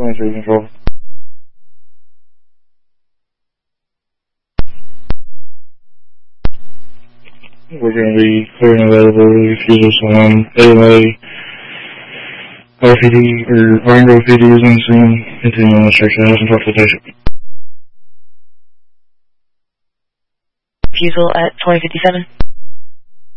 23 control. We're going to be clearing available refusals on ALA, RPD, or Rango PD is on scene. Continue on the church house and talk to the patient. Refusal at 2057.